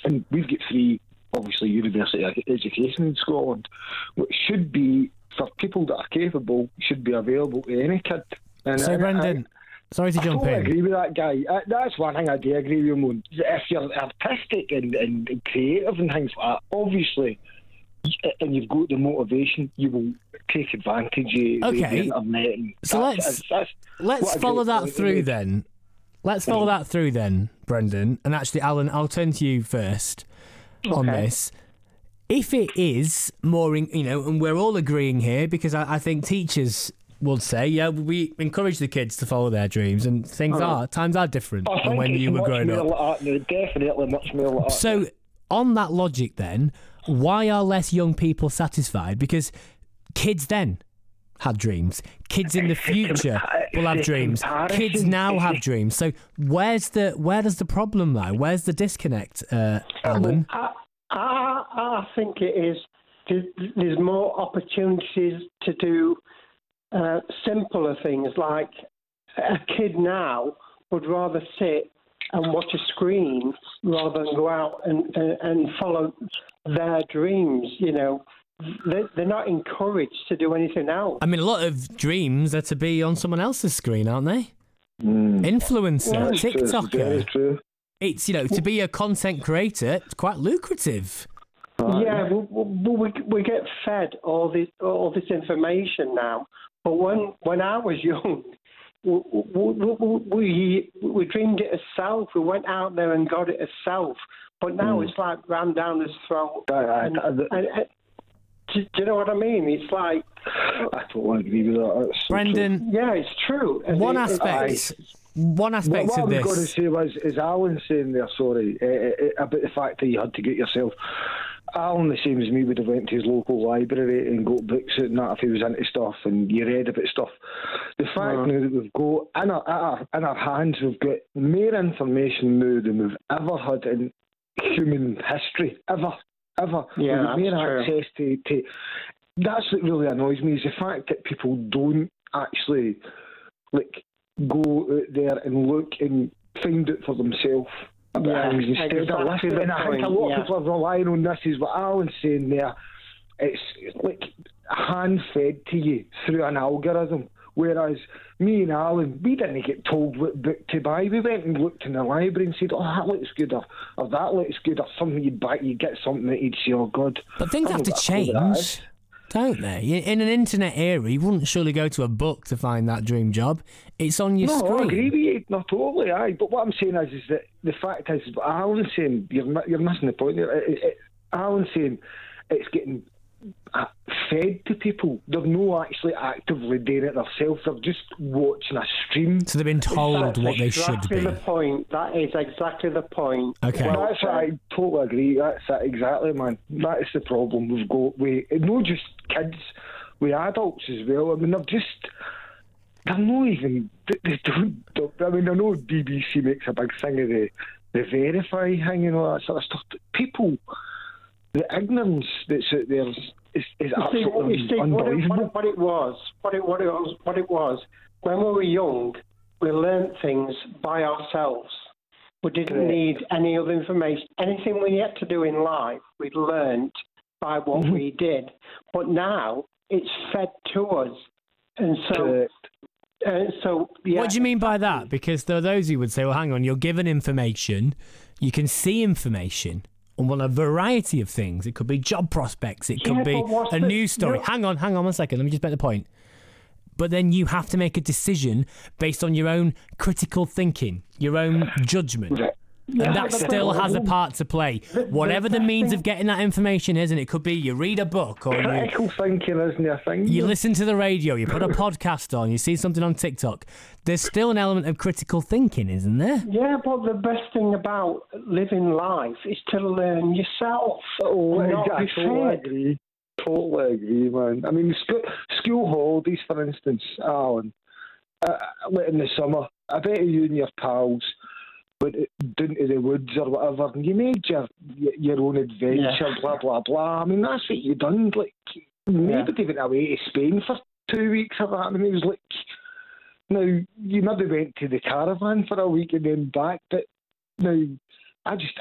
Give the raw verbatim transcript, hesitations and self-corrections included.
and we've got free, obviously, university education in Scotland, which should be, for people that are capable, should be available to any kid. And, so, and Brendan, I, sorry to I jump totally in. I agree with that guy. Uh, that's one thing I do agree with him on. If you're artistic and, and, and creative and things like that, obviously, and you've got the motivation, you will take advantage of okay. the internet. And so that's, let's that's, let's follow that through then. Let's follow that through then, Brendan. And actually, Alan, I'll turn to you first okay. on this. If it is more, in, you know, and we're all agreeing here, because I, I think teachers would say, yeah, we encourage the kids to follow their dreams, and things oh. are, times are different I than when you were growing up. Like that, no, definitely much more like so, that. On that logic then, why are less young people satisfied? Because kids then had dreams. Kids in the future will have dreams. Kids now have dreams. So where's the where does the problem lie? Where's the disconnect, uh, Alan? I, I, I think it is there's more opportunities to do uh, simpler things. Like a kid now would rather sit and watch a screen rather than go out and, and, and follow their dreams, you know. They're not encouraged to do anything else. I mean, a lot of dreams are to be on someone else's screen, aren't they? Mm. Influencer, yeah, TikToker. True. Very true. It's, you know, to be a content creator, it's quite lucrative. Uh, yeah, we, we, we get fed all this all this information now. But when when I was young, we we, we, we dreamed it ourselves. We went out there and got it ourselves. But now mm. it's like ran down his throat. I, I, and, I, and, and, do, do you know what I mean? It's like... I totally agree with that. That's Brendan... So yeah, it's true. One it, aspect... It, one aspect what of this... What I was going to say was, is Alan saying there, sorry, uh, uh, about the fact that you had to get yourself... Alan, the same as me, would have went to his local library and got books and that if he was into stuff and you read about stuff. The fact uh, now that we've got, in our, our, in our hands, we've got more information now than we've ever had in human history, ever. Ever. Yeah, We've that's more true. access to, to... That's what really annoys me, is the fact that people don't actually, like, go out there and look and find it for themselves about yeah, things instead exactly of listening. And I think a lot yeah. of people are relying on this, is what Alan's saying there. It's, like, hand-fed to you through an algorithm. Whereas me and Alan, we didn't get told what book to buy. We went and looked in the library and said, oh, that looks good, or, or that looks good, or something you'd buy, you'd get something that you'd say, oh, God. But things have to change, don't they? In an internet era, you wouldn't surely go to a book to find that dream job. It's on your no, screen. I agree with you. No, totally, aye. But what I'm saying is, is that the fact is, what Alan's saying, you're, you're missing the point there. It, it, Alan's saying it's getting fed to people. They're not actually actively doing it themselves. They're just watching a stream. So they've been told That's what they should exactly be. the point. That is exactly the point. Okay. Well, that's what I totally agree. That's it, exactly, man. That is the problem we've got. We, not just kids, with adults as well. I mean, they're just... They're not even... They don't... I mean, I know B B C makes a big thing of the, the verify thing and all that sort of stuff. But people... The ignorance that's out there is, is, is absolutely you see, unbelievable. What it, what it was, what it, what it was, what it was, when we were young, we learnt things by ourselves. We didn't Correct. need any other information. Anything we had to do in life, we learnt by what Mm-hmm. we did. But now it's fed to us, and so. Correct. Uh, so yeah. What do you mean by that? Because there are those who would say, well, hang on, you're given information, you can see information on a variety of things. It could be job prospects, it could Yeah, be but what's a the- news story. no. Hang on, hang on one second, let me just make the point. But then you have to make a decision based on your own critical thinking, your own judgment. Yeah, and that but the still problem- has a part to play. the- Whatever the the means thing- of getting that information is, and it could be you read a book or you, Critical thinking isn't a thing. you listen to the radio, you put a podcast on, you see something on TikTok. There's still an element of critical thinking, isn't there? Yeah, but the best thing about living life is to learn yourself. Oh, and not I be totally fed. agree. Totally agree, man. I mean, school, school holidays, for instance, Alan, uh, like in the summer, I bet you and your pals went down to the woods or whatever, and you made your your own adventure, Yeah. blah, blah, blah. I mean, that's what you done. Like, nobody went away to Spain for two weeks or that. I mean, it was like, now, you maybe went to the caravan for a week and then back, but now, I just,